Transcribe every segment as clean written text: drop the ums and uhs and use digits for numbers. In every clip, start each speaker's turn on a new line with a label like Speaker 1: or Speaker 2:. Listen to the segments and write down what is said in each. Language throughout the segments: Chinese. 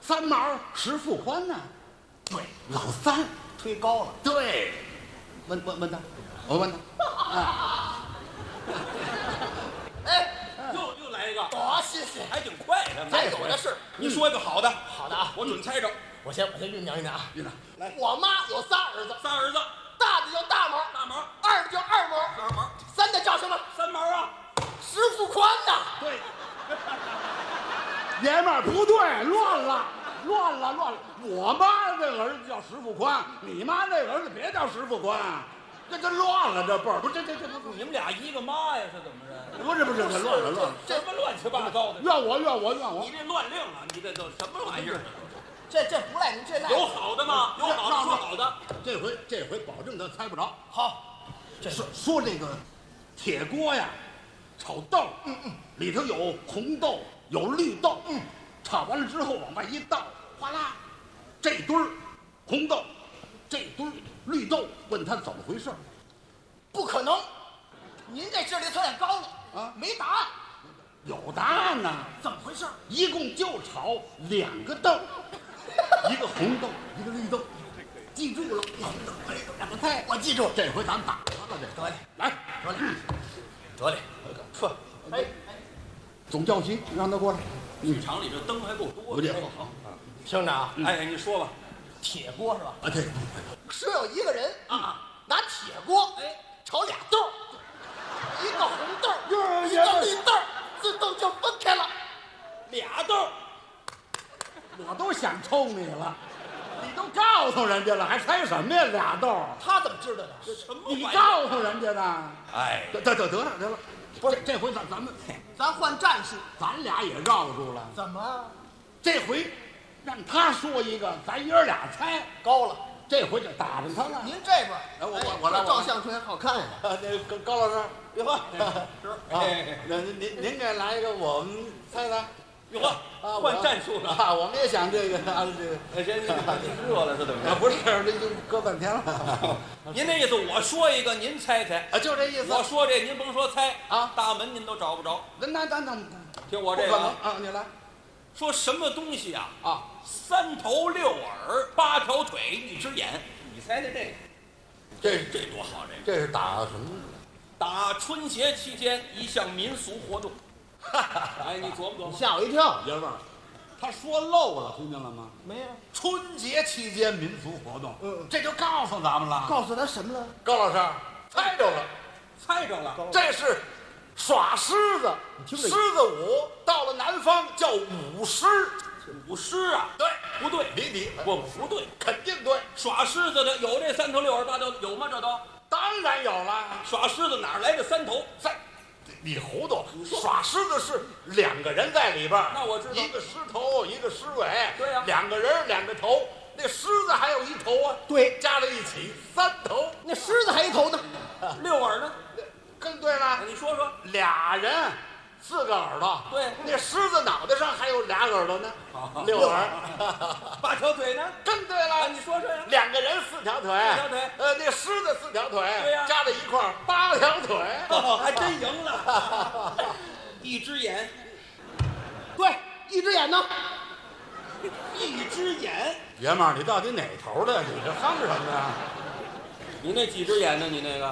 Speaker 1: 三毛10副宽呢。
Speaker 2: 对，
Speaker 1: 老三
Speaker 2: 推高了。
Speaker 1: 对，问他，我问他。
Speaker 2: 哎，
Speaker 3: 又来一个，
Speaker 2: 好，谢谢。
Speaker 3: 还挺快的。
Speaker 2: 咱有的是。
Speaker 3: 你说一个好的，
Speaker 2: 好的啊，
Speaker 3: 我准猜着。
Speaker 2: 我先酝酿啊。
Speaker 1: 院长，
Speaker 3: 来，
Speaker 2: 我妈有仨儿子，
Speaker 3: 仨儿子，
Speaker 2: 大的叫大毛，
Speaker 3: 大毛，
Speaker 2: 二的叫二毛，
Speaker 3: 二毛，
Speaker 2: 三的叫什么？
Speaker 3: 三毛啊。
Speaker 2: 10副宽呐。
Speaker 1: 对，爷们儿不对，乱了。我妈这个儿子叫10副宽，你妈那个儿子别叫10副宽，这乱了，这辈儿不这
Speaker 3: 你们俩一个妈呀？是怎么着？
Speaker 1: 不是，这乱了。
Speaker 3: 什么乱七八糟的？
Speaker 1: 怨我！
Speaker 3: 你这乱令啊！你这都什么玩意儿？
Speaker 2: 这不赖您，这赖
Speaker 3: 有好的吗？有好的说好的。
Speaker 1: 这回保证他猜不着。
Speaker 2: 好。
Speaker 1: 说这个铁锅呀，炒豆，里头有红豆，有绿豆，炒完了之后往外一倒，哗啦，这堆儿红豆，这堆儿绿豆，问他怎么回事？
Speaker 2: 不可能，您这智力测验高了
Speaker 1: 啊，
Speaker 2: 没答案。
Speaker 1: 有答案呢。
Speaker 2: 怎么回事？
Speaker 1: 一共就炒2个豆，一个红豆，一个绿豆，记住了。红豆、绿豆2个菜，
Speaker 2: 我记住。
Speaker 1: 这回咱打他了，这
Speaker 2: 得嘞，
Speaker 1: 来，
Speaker 3: 得嘞，
Speaker 2: 呵，哎，
Speaker 1: 总教习让他过来。
Speaker 3: 剧场里这灯还够多的。
Speaker 1: 不介好。
Speaker 2: 听着啊，
Speaker 3: 哎，你说吧。
Speaker 2: 铁锅是吧？
Speaker 1: 啊，对，
Speaker 2: 说有一个人拿铁锅炒俩豆，一个红豆，一个绿豆，自动就分开了。
Speaker 3: 俩豆，
Speaker 1: 我都想抽你了，你都告诉人家了，还猜什么呀？2豆，
Speaker 2: 他怎么知道的？
Speaker 3: 什么玩意儿？
Speaker 1: 你告诉人家的。
Speaker 3: 哎，
Speaker 1: 得了，不是这回
Speaker 2: 咱换战术。
Speaker 1: 咱俩也绕住了。
Speaker 2: 怎么
Speaker 1: 这回让他说一个，咱爷俩猜。
Speaker 2: 高了？
Speaker 1: 这回就打着他了。
Speaker 2: 您这边，
Speaker 1: 我来，
Speaker 2: 照相片好看呀。
Speaker 1: 那高老师，
Speaker 3: 哟呵，
Speaker 1: 是啊，那您给来一个，我们猜猜。
Speaker 3: 哟呵，换战术了。
Speaker 1: 啊，我们也想这个
Speaker 3: 谁热了是怎么着？
Speaker 1: 不是，这就搁半天了。
Speaker 3: 您那意思，我说一个，您猜猜。
Speaker 1: 啊，就这意思。
Speaker 3: 我说这，您甭说猜
Speaker 1: 啊，
Speaker 3: 大门您都找不着。
Speaker 1: 那
Speaker 3: 听我这个
Speaker 1: 啊，你来。
Speaker 3: 说什么东西啊？
Speaker 1: 啊
Speaker 3: ，3头6耳8条腿1只眼，你猜猜这个？这多好！
Speaker 1: 这是打什么？
Speaker 3: 打春节期间一项民俗活动。哎，你琢磨琢磨。
Speaker 2: 吓我一跳。
Speaker 1: 爷们儿，他说漏了，听见了吗？
Speaker 2: 没有。
Speaker 1: 春节期间民俗活动，这就告诉咱们了。
Speaker 2: 告诉他什么了？
Speaker 1: 高老师猜着了，
Speaker 3: 猜着了。
Speaker 1: 这是耍狮子。狮子舞到了南方叫舞狮。
Speaker 3: 舞狮啊？
Speaker 1: 对，
Speaker 3: 不对，
Speaker 1: 离题。
Speaker 3: 不对，
Speaker 1: 肯定对。
Speaker 3: 耍狮子的有这3头6耳8条，有吗？这都
Speaker 1: 当然有了。
Speaker 3: 耍狮子哪来的3头？
Speaker 1: 你糊涂！耍狮子是2个人在里边，
Speaker 3: 那我知道，
Speaker 1: 一个狮头，一个狮尾。
Speaker 3: 对呀
Speaker 1: ，2个人2个头，那狮子还有1头啊。
Speaker 2: 对，
Speaker 1: 加在一起3头。
Speaker 2: 那狮子还一头呢
Speaker 3: ，6耳呢？
Speaker 1: 更对了。
Speaker 3: 你说说
Speaker 1: ，2人4个耳朵。
Speaker 3: 对，
Speaker 1: 那狮子脑袋上还有俩耳朵呢，6耳。
Speaker 3: 8条腿呢？
Speaker 1: 更对了，
Speaker 3: 你说说呀。
Speaker 1: 2个人4条腿
Speaker 3: ，4条腿。
Speaker 1: 那狮子4条腿，
Speaker 3: 对呀，
Speaker 1: 加在一块儿8条腿。
Speaker 3: 还真赢了。1只眼。
Speaker 2: 对，1只眼呢
Speaker 3: ？1只眼。
Speaker 1: 爷们儿，你到底哪头的？你这哼什么呀？
Speaker 3: 你那几只眼呢？你那个？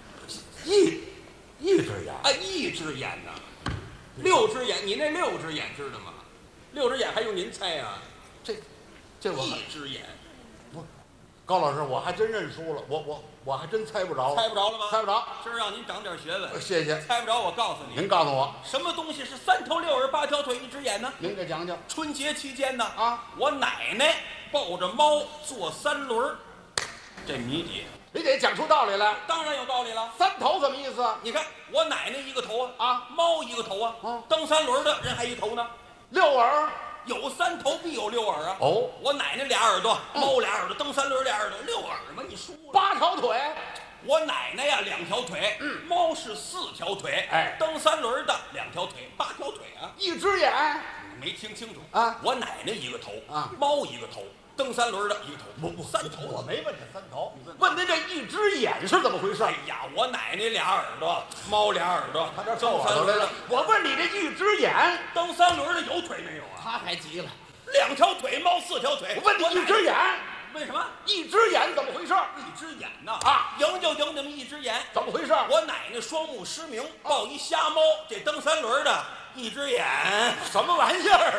Speaker 1: 一只眼。
Speaker 3: 啊，1只眼呢？6只眼，你那6只眼知道吗？6只眼还用您猜啊？
Speaker 1: 这我
Speaker 3: 1只眼。
Speaker 1: 不，高老师，我还真认输了，我还真猜不着了。
Speaker 3: 猜不着了吗？
Speaker 1: 猜不着。
Speaker 3: 今儿让您长点学问。
Speaker 1: 谢谢。
Speaker 3: 猜不着，我告诉你。
Speaker 1: 您告诉我，
Speaker 3: 什么东西是3头6耳8条腿1只眼呢？
Speaker 1: 您给讲讲。
Speaker 3: 春节期间呢，
Speaker 1: 我
Speaker 3: 奶奶抱着猫坐3轮，这谜底。
Speaker 1: 你得讲出道理来。
Speaker 3: 当然有道理了。
Speaker 1: 3头什么意思？
Speaker 3: 你看，我奶奶1个头
Speaker 1: 啊，
Speaker 3: 猫1个头啊，蹬3轮的人还1头呢。
Speaker 1: 6耳，
Speaker 3: 有3头必有6耳啊。
Speaker 1: 哦，
Speaker 3: 我奶奶俩耳朵，猫俩耳朵，蹬3轮俩耳朵，6耳嘛，你输了。
Speaker 1: 8条腿。
Speaker 3: 我奶奶呀2条腿，猫是4条腿，
Speaker 1: 哎，
Speaker 3: 蹬3轮的2条腿，8条腿啊。
Speaker 1: 1只眼，
Speaker 3: 没听清楚
Speaker 1: 啊？
Speaker 3: 我奶奶1个头
Speaker 1: 啊，
Speaker 3: 猫1个头。 蹬3轮的1个头，
Speaker 1: 不
Speaker 3: 3头。
Speaker 1: 我没问这3头，问您这1只眼是怎么回事？
Speaker 3: 哎呀，我奶奶俩耳朵，猫俩耳朵，
Speaker 1: 他这蹬3轮来了。我问你这1只眼，
Speaker 3: 蹬3轮的有腿没有啊？
Speaker 2: 他还急了
Speaker 3: 2条腿冒4条腿。
Speaker 1: 我问你1只眼，
Speaker 3: 为什么
Speaker 1: 1只眼怎么回事
Speaker 3: ？1只眼呐？赢就赢那么1只眼，
Speaker 1: 怎么回事？
Speaker 3: 我奶奶双目失明，抱一瞎猫，这蹬3轮的1只眼，
Speaker 1: 什么玩意儿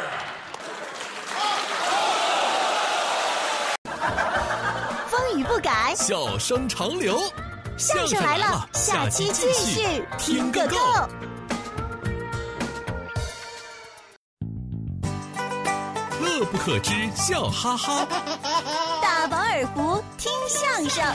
Speaker 4: 啊？风雨不改，
Speaker 5: 笑声长流。
Speaker 4: 相声来了，下期继续听个够。
Speaker 5: 乐不可支，笑哈哈。
Speaker 4: 大饱耳福，听相声。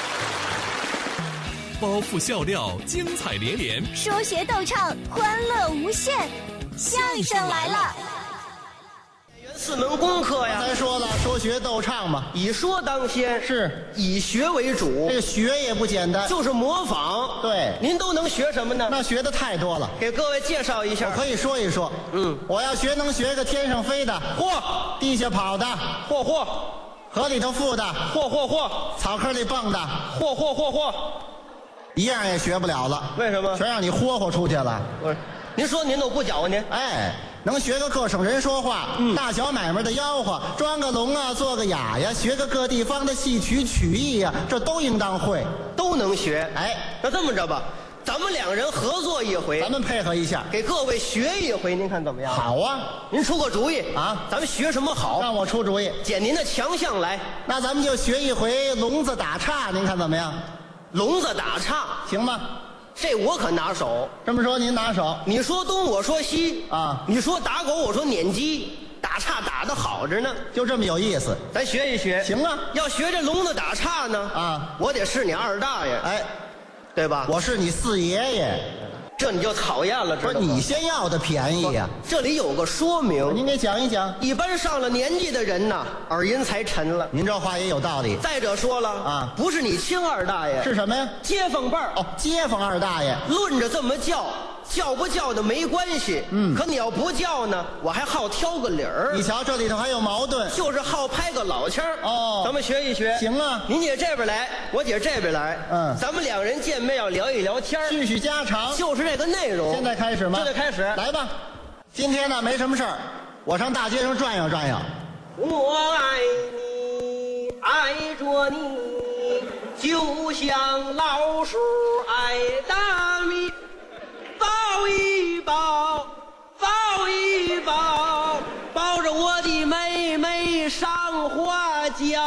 Speaker 5: 包袱笑料，精彩连连。
Speaker 4: 说学逗唱，欢乐无限。相声来了。
Speaker 6: 4门功课呀，
Speaker 2: 咱说了，说学逗唱嘛，
Speaker 6: 以说当先，
Speaker 2: 是
Speaker 6: 以学为主。
Speaker 2: 这个学也不简单，
Speaker 6: 就是模仿。
Speaker 2: 对，
Speaker 6: 您都能学什么呢？
Speaker 2: 那学的太多了，
Speaker 6: 给各位介绍一下。
Speaker 2: 我可以说一说。我要学，能学个天上飞的，地下跑的，河里头浮的，草坑里蹦的，一样也学不了了。
Speaker 6: 为什么？
Speaker 2: 全让你霍出去了。
Speaker 6: 不是，您说您都不搅和您。
Speaker 2: 哎，能学个各省人说话，大小买卖的吆喝，装个聋啊，做个哑呀，学个各地方的戏曲曲艺呀，这都应当会，
Speaker 6: 都能学。
Speaker 2: 哎，
Speaker 6: 那这么着吧，咱们2人合作一回，
Speaker 2: 咱们配合一下，
Speaker 6: 给各位学一回，您看怎么样？
Speaker 2: 好啊，
Speaker 6: 您出个主意
Speaker 2: 啊，
Speaker 6: 咱们学什么好？
Speaker 2: 让我出主意，
Speaker 6: 捡您的强项来。
Speaker 2: 那咱们就学一回聋子打岔，您看怎么样？
Speaker 6: 聋子打岔
Speaker 2: 行吗？
Speaker 6: 这我可拿手。
Speaker 2: 这么说您拿手，
Speaker 6: 你说东我说西
Speaker 2: 啊，
Speaker 6: 你说打狗我说撵鸡，打岔打得好着呢，
Speaker 2: 就这么有意思。
Speaker 6: 咱学一学。
Speaker 2: 行啊，
Speaker 6: 要学这聋子打岔呢
Speaker 2: 啊，
Speaker 6: 我得是你二大爷，
Speaker 2: 哎，
Speaker 6: 对吧？
Speaker 2: 我是你四爷爷，
Speaker 6: 这你就讨厌了，知道吗？
Speaker 2: 不是你先要的便宜呀。
Speaker 6: 这里有个说明，
Speaker 2: 您给讲一讲。
Speaker 6: 一般上了年纪的人呐，耳音才沉了。
Speaker 2: 您这话也有道理。
Speaker 6: 再者说了
Speaker 2: 啊，
Speaker 6: 不是你亲二大爷，
Speaker 2: 是什么呀？
Speaker 6: 街坊辈儿。
Speaker 2: 哦，街坊二大爷。
Speaker 6: 论着这么叫不叫的没关系，可你要不叫呢，我还好挑个理儿。
Speaker 2: 你瞧这里头还有矛盾，
Speaker 6: 就是好拍个老腔儿。
Speaker 2: 哦，
Speaker 6: 咱们学一学。
Speaker 2: 行啊，
Speaker 6: 您姐这边来，我姐这边来，咱们2人见面要聊一聊天，
Speaker 2: 叙叙家常，
Speaker 6: 就是这个内容。
Speaker 2: 现在开始吗？
Speaker 6: 现在开始，
Speaker 2: 来吧。今天呢没什么事儿，我上大街上转悠转悠。
Speaker 6: 我爱你，爱着你，就像老鼠爱大米。抱一抱，抱一抱，抱着我的妹妹上花轿，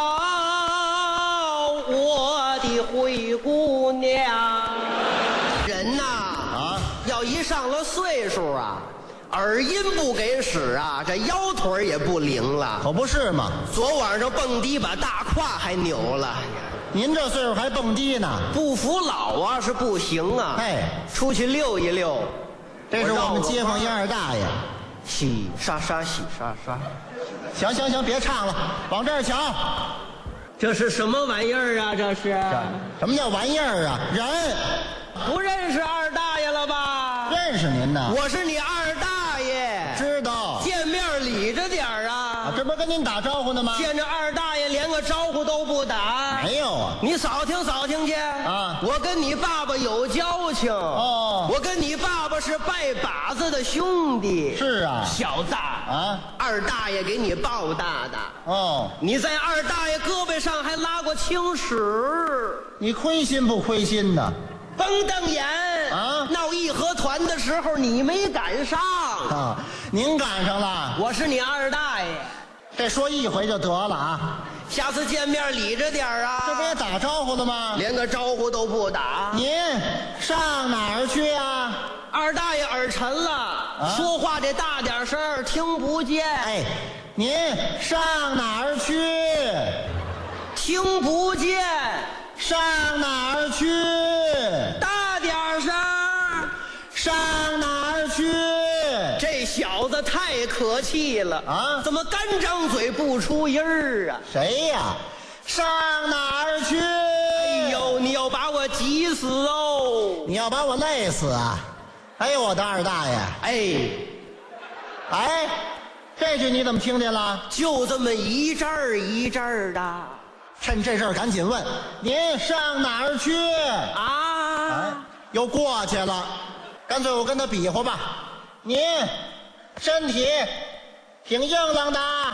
Speaker 6: 我的灰姑娘。人呐，要一上了岁数啊，耳音不给使啊，这腰腿也不灵了。
Speaker 2: 可不是嘛，
Speaker 6: 昨晚上蹦迪把大胯还扭了。
Speaker 2: 您这岁数还蹦迪呢？
Speaker 6: 不服老啊是不行啊！
Speaker 2: 哎，
Speaker 6: 出去溜一溜。
Speaker 2: 这是我们街坊一二大爷。
Speaker 6: 洗刷刷，洗刷刷。
Speaker 2: 行，别唱了，往这儿瞧。
Speaker 6: 这是什么玩意儿啊？这是？
Speaker 2: 什么叫玩意儿啊？人。
Speaker 6: 不认识二大爷了吧？
Speaker 2: 认识您呢。
Speaker 6: 我是你二大爷。
Speaker 2: 知道。
Speaker 6: 见面礼着点儿啊！
Speaker 2: 这不是跟您打招呼呢吗？
Speaker 6: 见着二大爷连个招呼都不打。
Speaker 2: 没有啊。
Speaker 6: 你扫听去
Speaker 2: 啊！
Speaker 6: 我跟你爸爸有交情
Speaker 2: 哦。
Speaker 6: 我跟你爸爸是拜把子的兄弟。
Speaker 2: 是啊。
Speaker 6: 小子
Speaker 2: 啊，
Speaker 6: 二大爷给你抱大的。
Speaker 2: 哦。
Speaker 6: 你在二大爷胳膊上还拉过青史。
Speaker 2: 你亏心不亏心呢？
Speaker 6: 甭瞪眼
Speaker 2: 啊！
Speaker 6: 闹义和团的时候你没赶上
Speaker 2: 啊，您赶上了。
Speaker 6: 我是你二大爷，
Speaker 2: 这说一回就得了啊。
Speaker 6: 下次见面理着点啊。
Speaker 2: 这不也打招呼了吗？
Speaker 6: 连个招呼都不打。
Speaker 2: 您上哪儿去啊？
Speaker 6: 二大爷耳沉了，说话得大点声，听不见。
Speaker 2: 哎，您上哪儿去？
Speaker 6: 听不见。
Speaker 2: 上哪儿去？
Speaker 6: 大点声。
Speaker 2: 上哪儿去？
Speaker 6: 这小子太可气了
Speaker 2: 啊！
Speaker 6: 怎么干张嘴不出音儿啊？
Speaker 2: 谁呀？上哪儿去？
Speaker 6: 哎呦，你要把我急死哦！
Speaker 2: 你要把我累死啊！哎呦，我的二大爷！哎，这句你怎么听见了？
Speaker 6: 就这么一阵儿一阵儿的。
Speaker 2: 趁这事儿赶紧问，您上哪儿去
Speaker 6: 啊？
Speaker 2: 又过去了，干脆我跟他比划吧。您身体挺硬朗的。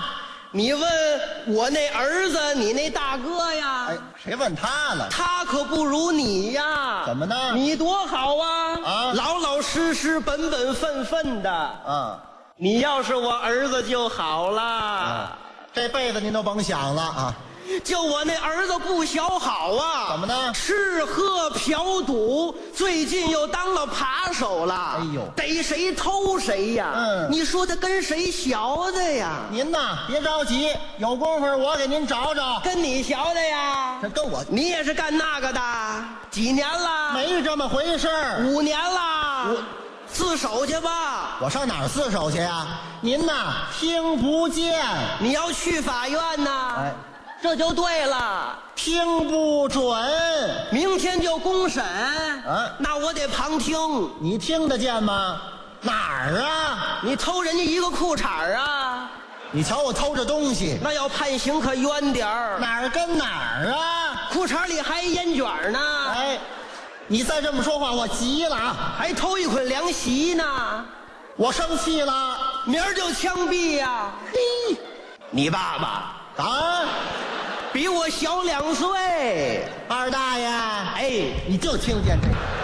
Speaker 6: 你问我那儿子，你那大哥呀？
Speaker 2: 哎，谁问他了？
Speaker 6: 他可不如你呀。
Speaker 2: 怎么呢？
Speaker 6: 你多好啊！
Speaker 2: 啊，
Speaker 6: 老老实实、本本分分的。
Speaker 2: 啊，
Speaker 6: 你要是我儿子就好了。
Speaker 2: 啊，这辈子您都甭想了啊！
Speaker 6: 就我那儿子不小好啊！
Speaker 2: 怎么呢？
Speaker 6: 吃喝嫖赌，最近又当了扒手了。
Speaker 2: 哎呦，
Speaker 6: 逮谁偷谁呀！你说他跟谁学的呀？
Speaker 2: 您呐，别着急，有功夫我给您找找。
Speaker 6: 跟你学的呀？
Speaker 2: 这跟我，
Speaker 6: 你也是干那个的？几年了？
Speaker 2: 没这么回事儿。
Speaker 6: 5年了。自首去吧。
Speaker 2: 我上哪儿自首去呀？您呐，听不见。
Speaker 6: 你要去法院呐？
Speaker 2: 哎。
Speaker 6: 这就对了，
Speaker 2: 听不准，
Speaker 6: 明天就公审。那我得旁听。
Speaker 2: 你听得见吗？哪儿啊？
Speaker 6: 你偷人家一个裤衩啊？
Speaker 2: 你瞧我偷这东西，
Speaker 6: 那要判刑可冤点儿。
Speaker 2: 哪儿跟哪儿啊？
Speaker 6: 裤衩里还烟卷呢。
Speaker 2: 哎，你再这么说话，我急了啊！
Speaker 6: 还偷一捆凉席呢，
Speaker 2: 我生气了，
Speaker 6: 明儿就枪毙呀！嘿，你爸爸
Speaker 2: 啊？
Speaker 6: 比我小2岁，
Speaker 2: 二大爷，
Speaker 6: 哎，
Speaker 2: 你就听见这个。